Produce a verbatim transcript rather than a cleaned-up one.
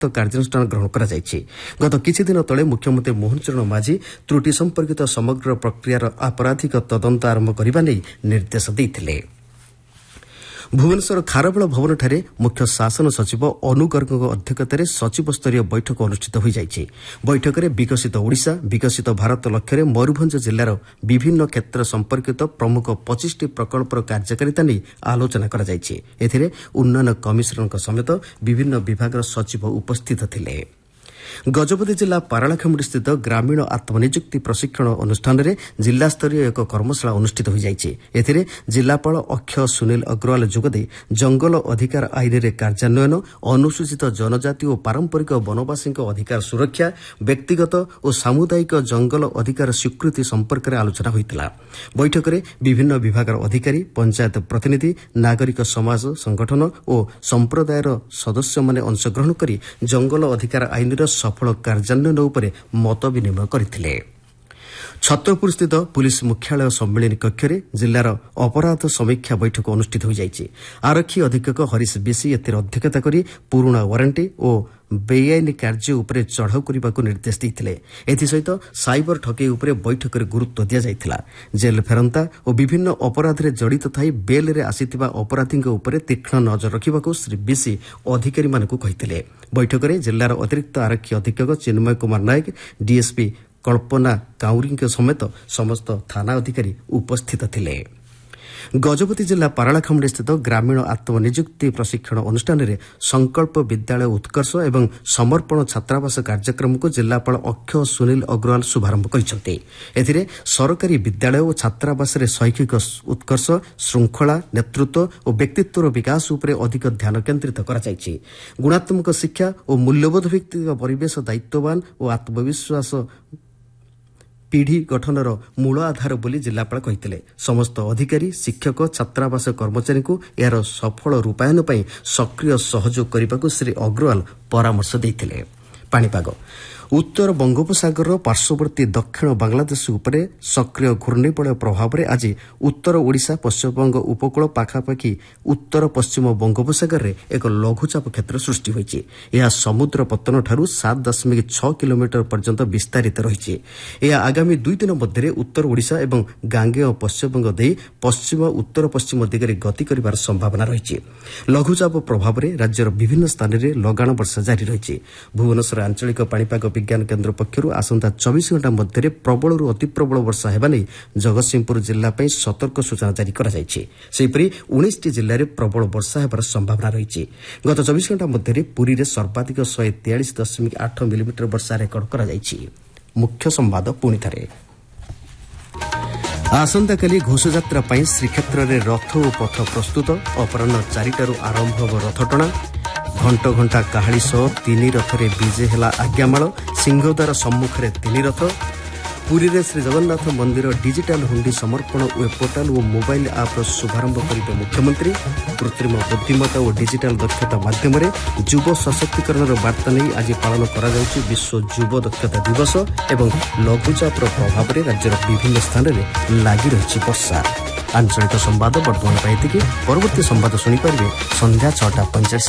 କାର୍ଯ୍ୟାନୁଷ୍ଠାନ ଗ୍ରହଣ କରାଯାଇଛି। ଗତ କିଛିଦିନ ତଳେ ମୁଖ୍ୟମନ୍ତ୍ରୀ ମୋହନ ଚରଣ ମାଝୀ ତ୍ରୁଟି ସମ୍ପର୍କିତ ସମଗ୍ର ପ୍ରକ୍ରିୟାର ଆପରାଧିକ ତଦନ୍ତ ଆରମ୍ଭ କରିବା ନେଇ ନିର୍ଦ୍ଦେଶ ଦେଇଥିଲେ। ଭୁବନେଶ୍ୱର ଖାରବେଳ ଭବନଠାରେ ମୁଖ୍ୟ ଶାସନ ସଚିବ ଅନୁ ଗର୍ଗଙ୍କ ଅଧ୍ୟକ୍ଷତାରେ ସଚିବସ୍ତରୀୟ ବୈଠକ ଅନୁଷ୍ଠିତ ହୋଇଯାଇଛି। ବୈଠକରେ ବିକଶିତ ଓଡ଼ିଶା ବିକଶିତ ଭାରତ ଲକ୍ଷ୍ୟରେ ମୟୂରଭଞ୍ଜ ଜିଲ୍ଲାର ବିଭିନ୍ନ କ୍ଷେତ୍ର ସମ୍ପର୍କିତ ପ୍ରମୁଖ ପଚିଶଟି ପ୍ରକଳ୍ପର କାର୍ଯ୍ୟକାରିତା ନେଇ ଆଲୋଚନା କରାଯାଇଛି। ଏଥିରେ ଉନ୍ନୟନ କମିଶନରଙ୍କ ସମେତ ବିଭିନ୍ନ ବିଭାଗର ସଚିବ ଉପସ୍ଥିତ ଥିଲେ। ଗଜପତି ଜିଲ୍ଲା ପାରଳାଖେମୁଣ୍ଡିସ୍ଥିତ ଗ୍ରାମୀଣ ଆତ୍ମନିଯୁକ୍ତି ପ୍ରଶିକ୍ଷଣ ଅନୁଷ୍ଠାନରେ ଜିଲ୍ଲାସ୍ତରୀୟ ଏକ କର୍ମଶାଳା ଅନୁଷ୍ଠିତ ହୋଇଯାଇଛି। ଏଥିରେ ଜିଲ୍ଲାପାଳ ଅକ୍ଷୟ ସୁନୀଲ ଅଗ୍ରୱାଲ ଯୋଗଦେଇ ଜଙ୍ଗଲ ଅଧିକାର ଆଇନରେ କାର୍ଯ୍ୟାନ୍ୱୟନ, ଅନୁସୂଚିତ ଜନଜାତି ଓ ପାରମ୍ପରିକ ବନବାସୀଙ୍କ ଅଧିକାର ସୁରକ୍ଷା, ବ୍ୟକ୍ତିଗତ ଓ ସାମୁଦାୟିକ ଜଙ୍ଗଲ ଅଧିକାର ସ୍ୱୀକୃତି ସମ୍ପର୍କରେ ଆଲୋଚନା ହୋଇଥିଲା। ବୈଠକରେ ବିଭିନ୍ନ ବିଭାଗର ଅଧିକାରୀ, ପଞ୍ଚାୟତ ପ୍ରତିନିଧି, ନାଗରିକ ସମାଜ ସଂଗଠନ ଓ ସମ୍ପ୍ରଦାୟର ସଦସ୍ୟମାନେ ଅଂଶଗ୍ରହଣ କରି ଜଙ୍ଗଲ ଅଧିକାର ଆଇନର ସଫଳ କାର୍ଯ୍ୟାନ୍ୱୟନ ଉପରେ ମତ ବିନିମୟ କରିଥିଲେ। ଛତ୍ରପୁରସ୍ଥିତ ପୁଲିସ ମୁଖ୍ୟାଳୟ ସମ୍ମିଳନୀ କକ୍ଷରେ ଜିଲ୍ଲାର ଅପରାଧ ସମୀକ୍ଷା ବୈଠକ ଅନୁଷ୍ଠିତ ହୋଇଯାଇଛି। ଆରକ୍ଷୀ ଅଧୀକ୍ଷକ ହରିଶ ବିଶି ଏଥିରେ ଅଧ୍ୟକ୍ଷତା କରି ପୁରୁଣା ୱାରେଣ୍ଟି ଓ ବେଆଇନ କାର୍ଯ୍ୟ ଉପରେ ଚଢ଼ାଉ କରିବାକୁ ନିର୍ଦ୍ଦେଶ ଦେଇଥିଲେ। ଏଥିସହିତ ସାଇବର ଠକେଇ ଉପରେ ବୈଠକରେ ଗୁରୁତ୍ୱ ଦିଆଯାଇଥିଲା। ଜେଲ୍ ଫେରନ୍ତା ଓ ବିଭିନ୍ନ ଅପରାଧରେ ଜଡ଼ିତ ଥାଇ ବେଲ୍ରେ ଆସିଥିବା ଅପରାଧୀଙ୍କ ଉପରେ ତୀକ୍ଷ୍ଣ ନଜର ରଖିବାକୁ ଶ୍ରୀ ବିଶି ଅଧିକାରୀମାନଙ୍କୁ କହିଥିଲେ। ବୈଠକରେ ଜିଲ୍ଲାର ଅତିରିକ୍ତ ଆରକ୍ଷୀ ଅଧୀକ୍ଷକ ଚିନ୍ମୟ କୁମାର ନାୟକ, ଡିଏସ୍ପି କଳ୍ପନା କାଉରୀଙ୍କ ସମେତ ସମସ୍ତ ଥାନା ଅଧିକାରୀ ଉପସ୍ଥିତ ଥିଲେ। ଗଜପତି ଜିଲ୍ଲା ପାରଳାଖେମୁଣ୍ଡିସ୍ଥିତ ଗ୍ରାମୀଣ ଆତ୍ମନିଯୁକ୍ତି ପ୍ରଶିକ୍ଷଣ ଅନୁଷ୍ଠାନରେ ସଂକଳ୍ପ ବିଦ୍ୟାଳୟ ଉତ୍କର୍ଷ ଏବଂ ସମର୍ପଣ ଛାତ୍ରାବାସ କାର୍ଯ୍ୟକ୍ରମକୁ ଜିଲ୍ଲାପାଳ ଅକ୍ଷୟ ସୁନୀଲ ଅଗ୍ରୱାଲ ଶୁଭାରମ୍ଭ କରିଛନ୍ତି। ଏଥିରେ ସରକାରୀ ବିଦ୍ୟାଳୟ ଓ ଛାତ୍ରାବାସରେ ଶୈକ୍ଷିକ ଉତ୍କର୍ଷ, ଶୃଙ୍ଖଳା, ନେତୃତ୍ୱ ଓ ବ୍ୟକ୍ତିତ୍ୱର ବିକାଶ ଉପରେ ଅଧିକ ଧ୍ୟାନ କେନ୍ଦ୍ରିତ କରାଯାଇଛି। ଗୁଣାତ୍ମକ ଶିକ୍ଷା ଓ ମୂଲ୍ୟବୋଧ ଭିତ୍ତିକ ପରିବେଶ ଦାୟିତ୍ୱବାନ ଓ ଆତ୍ମବିଶ୍ୱାସ ପିଢ଼ି ଗଠନର ମୂଳ ଆଧାର ବୋଲି ଜିଲ୍ଲାପାଳ କହିଥିଲେ। ସମସ୍ତ ଅଧିକାରୀ, ଶିକ୍ଷକ, ଛାତ୍ରାବାସ କର୍ମଚାରୀଙ୍କୁ ଏହାର ସଫଳ ରୂପାୟନ ପାଇଁ ସକ୍ରିୟ ସହଯୋଗ କରିବାକୁ ଶ୍ରୀ ଅଗ୍ରୱାଲ ପରାମର୍ଶ ଦେଇଥିଲେ। ପାଣିପାଗ ଉତ୍ତର ବଙ୍ଗୋପସାଗରର ପାର୍ଶ୍ୱବର୍ତ୍ତୀ ଦକ୍ଷିଣ ବାଂଲାଦେଶ ଉପରେ ସକ୍ରିୟ ଘୂର୍ଣ୍ଣିବଳୟ ପ୍ରଭାବରେ ଆଜି ଉତ୍ତର ଓଡ଼ିଶା, ପଶ୍ଚିମବଙ୍ଗ ଉପକୂଳ ପାଖାପାଖି ଉତ୍ତର ପଶ୍ଚିମ ବଙ୍ଗୋପସାଗରରେ ଏକ ଲଘୁଚାପ କ୍ଷେତ୍ର ସୃଷ୍ଟି ହୋଇଛି। ଏହା ସମୁଦ୍ର ପତ୍ତନଠାରୁ ସାତ ଦଶମିକ ଛଅ କିଲୋମିଟର ପର୍ଯ୍ୟନ୍ତ ବିସ୍ତାରିତ ରହିଛି। ଏହା ଆଗାମୀ ଦୁଇ ଦିନ ମଧ୍ୟରେ ଉତ୍ତର ଓଡ଼ିଶା ଏବଂ ଗାଙ୍ଗେୟ ପଶ୍ଚିମବଙ୍ଗ ଦେଇ ପଶ୍ଚିମ ଉତ୍ତର ପଶ୍ଚିମ ଦିଗରେ ଗତି କରିବାର ସମ୍ଭାବନା ରହିଛି। ଲଘୁଚାପ ପ୍ରଭାବରେ ରାଜ୍ୟର ବିଭିନ୍ନ ସ୍ଥାନରେ ଲଗାଣ ବର୍ଷା ଜାରି ରହିଛି। ଭୁବନେଶ୍ୱର ଆଞ୍ଚଳିକ ପାଣିପାଗ ବିଜ୍ଞାନ କେନ୍ଦ୍ର ପକ୍ଷରୁ ଆସନ୍ତା ଚବିଶ ଘଣ୍ଟା ମଧ୍ୟରେ ପ୍ରବଳରୁ ଅତି ପ୍ରବଳ ବର୍ଷା ହେବା ନେଇ ଜଗତସିଂହପୁର ଜିଲ୍ଲା ପାଇଁ ସତର୍କ ସୂଚନା ଜାରି କରାଯାଇଛି। ସେହିପରି ଉଣେଇଶଟି ଜିଲ୍ଲାରେ ପ୍ରବଳ ବର୍ଷା ହେବାର ସମ୍ଭାବନା ରହିଛି। ଗତ ଚବିଶ ଘଣ୍ଟା ମଧ୍ୟରେ ପୁରୀରେ ସର୍ବାଧିକ ଶହେ ତେୟାଳିଶ ଦଶମିକ ଆଠ ମିଲିମିଟର ବର୍ଷା ରେକର୍ଡ କରାଯାଇଛି। ମୁଖ୍ୟ ସମ୍ବାଦ ପୁଣିଥରେ। ଆସନ୍ତାକାଲି ଘୋଷଯାତ୍ରା ପାଇଁ ଶ୍ରୀକ୍ଷେତ୍ରରେ ରଥ ଓ ପଥ ପ୍ରସ୍ତୁତ। ଅପରାହ୍ନ ଚାରିଟାରୁ ଆରମ୍ଭ ହେବ ରଥଟଣା। ଘଣ୍ଟ ଘଣ୍ଟା କାହାଳି ସହ ତିନି ରଥରେ ବିଜେ ହେଲା ଆଜ୍ଞାମାଳ। ସିଂହଦ୍ୱାର ସମ୍ମୁଖରେ ତିନି ରଥ। ପୁରୀରେ ଶ୍ରୀଜଗନ୍ନାଥ ମନ୍ଦିର ଡିଜିଟାଲ ହୁଣ୍ଡି ସମର୍ପଣ ୱେବ୍ ପୋର୍ଟାଲ ଓ ମୋବାଇଲ୍ ଆପ୍ର ଶୁଭାରମ୍ଭ କରିବେ ମୁଖ୍ୟମନ୍ତ୍ରୀ। କୃତ୍ରିମ ବୁଦ୍ଧିମତ୍ତା ଓ ଡିଜିଟାଲ ଦକ୍ଷତା ମାଧ୍ୟମରେ ଯୁବ ସଶକ୍ତିକରଣର ବାର୍ତ୍ତା ନେଇ ଆଜି ପାଳନ କରାଯାଉଛି ବିଶ୍ୱ ଯୁବ ଦକ୍ଷତା ଦିବସ। ଏବଂ ଲଘୁଚାପର ପ୍ରଭାବରେ ରାଜ୍ୟର ବିଭିନ୍ନ ସ୍ଥାନରେ ଲାଗି ରହିଛି ବର୍ଷା। ଆଞ୍ଚଳିକ ସମ୍ବାଦ ବର୍ତ୍ତମାନ ପାଇଁ ଏତିକି। ପରବର୍ତ୍ତୀ ସମ୍ବାଦ ଶୁଣିପାରିବେ ସନ୍ଧ୍ୟା ଛଅଟା ପଇଁଚାଳିଶ